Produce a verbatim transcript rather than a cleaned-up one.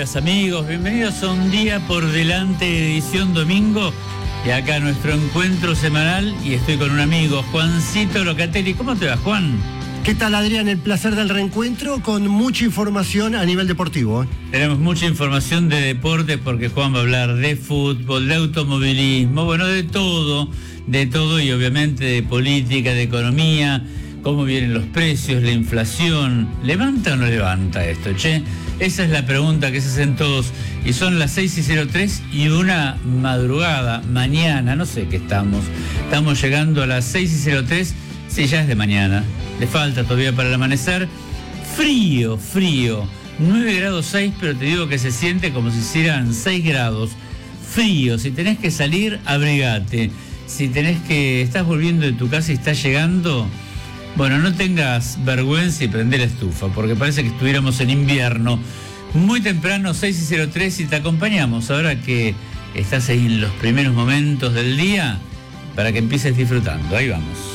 amigas, amigos, bienvenidos a un día por delante, edición domingo, y acá nuestro encuentro semanal, y estoy con un amigo, Juancito Locatelli. ¿Cómo te va, Juan? ¿Qué tal, Adrián? El placer del reencuentro con mucha información a nivel deportivo, ¿eh? Tenemos mucha información de deporte porque Juan va a hablar de fútbol, de automovilismo, bueno, de todo, de todo y obviamente de política, de economía, cómo vienen los precios, la inflación. ¿Levanta o no levanta esto, che? Esa es la pregunta que se hacen todos. Y son las seis y cero tres y una madrugada, mañana, no sé qué estamos. Estamos llegando a las seis y cero tres, sí, ya es de mañana. Le falta todavía para el amanecer. Frío, frío. nueve grados seis, pero te digo que se siente como si hicieran seis grados. Frío, si tenés que salir, abrigate. Si tenés que, estás volviendo de tu casa y estás llegando... Bueno, no tengas vergüenza y prende la estufa, porque parece que estuviéramos en invierno. Muy temprano, seis y cero tres, y te acompañamos ahora que estás ahí en los primeros momentos del día para que empieces disfrutando. Ahí vamos.